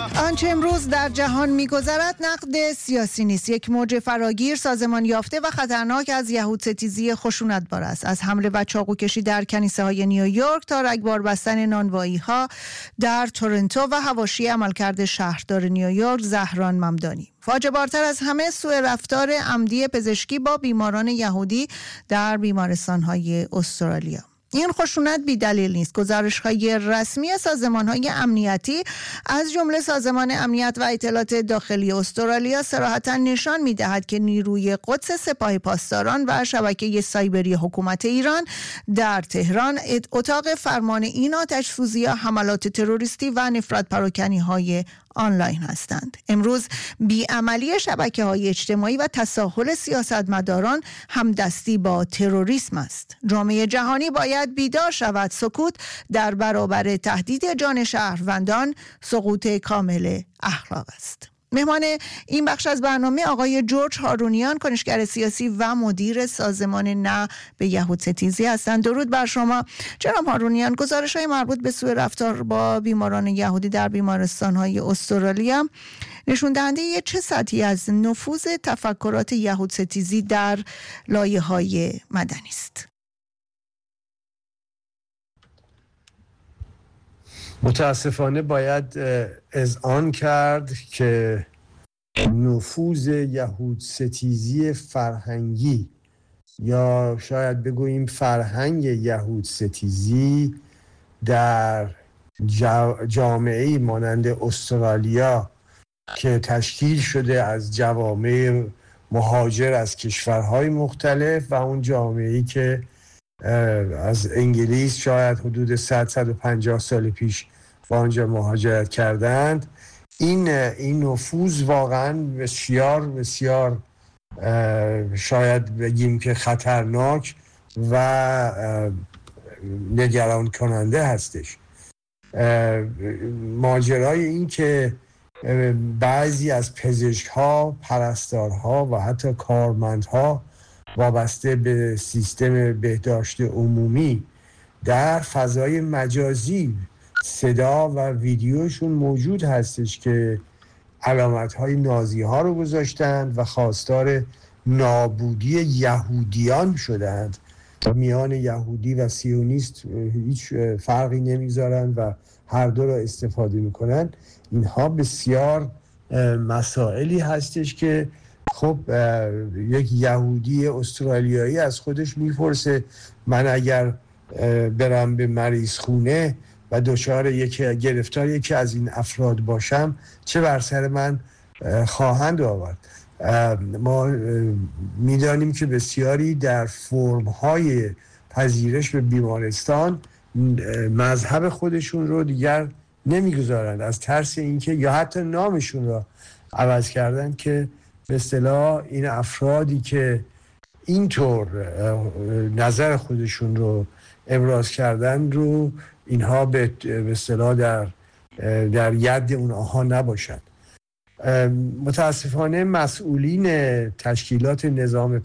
آنچه امروز در جهان می‌گذرد نقد سیاسی نیست. یک موج فراگیر، سازمان یافته و خطرناک از یهودستیزی خشونتبار است. از حمله و چاقوکشی در کنیسه‌های نیویورک تا رگبار بستن نانوایی‌ها در تورنتو و حواشی عملکرد شهردار نیویورک زهران ممدانی. فاجعه بارتر از همه سوء رفتار عمدی پزشکی با بیماران یهودی در بیمارستان‌های استرالیا. این خشونت بی دلیل نیست. گزارش‌های رسمی سازمان‌های امنیتی از جمله سازمان امنیت و اطلاعات داخلی استرالیا صراحتاً نشان می‌دهد که نیروی قدس سپاه پاسداران و شبکه سایبری حکومت ایران در تهران اتاق فرمان این آتش‌سوزی، حملات تروریستی و نفرت پراکنی‌های آنلاین هستند. امروز بیعملی شبکه‌های اجتماعی و تساهل سیاستمداران همدستی با تروریسم است. جامعه جهانی باید بیدار شود. سکوت در برابر تهدید جان شهروندان سقوط کامل اخلاق است. مهمان این بخش از برنامه آقای جورج هارونیان، کنشگر سیاسی و مدیر سازمان نه به یهودستیزی هستند. درود بر شما جناب هارونیان. گزارش‌های مربوط به سوء رفتار با بیماران یهودی در بیمارستان‌های استرالیا نشون دهنده چه سطحی از نفوذ تفکرات یهودستیزی در لایه‌های مدنی است؟ متاسفانه باید اذعان کرد که نفوذ یهودستیزی فرهنگی یا شاید بگوییم فرهنگ یهودستیزی در جامعه مانند استرالیا که تشکیل شده از جوامع مهاجر از کشورهای مختلف و اون جامعه‌ای که از انگلیس شاید حدود 100-150 سال پیش با آنجا مهاجرت کردند، این نفوذ واقعا بسیار بسیار شاید بگیم که خطرناک و نگران کننده هستش. ماجرای این که بعضی از پزشک‌ها، پرستارها و حتی کارمندها وابسته به سیستم بهداشت عمومی در فضای مجازی صدا و ویدیوشون موجود هستش که علامت‌های نازی ها رو گذاشتند و خواستار نابودی یهودیان شدند و میان یهودی و سیونیست هیچ فرقی نمیذارند و هر دو را استفاده میکنن. اینها بسیار مسائلی هستش که خب یک یهودی استرالیایی از خودش میپرسه من اگر برم به مریض خونه و دچار گرفتار یکی از این افراد باشم چه بر سر من خواهند آورد. ما میدانیم که بسیاری در فرم‌های پذیرش به بیمارستان مذهب خودشون رو دیگر نمیگذارند از ترس اینکه یا حتی نامشون رو عوض کردن که به اصطلاح این افرادی که اینطور نظر خودشون رو ابراز کردن رو اینها به اصطلاح در ید اونها نباشند. متاسفانه مسئولین تشکیلات نظام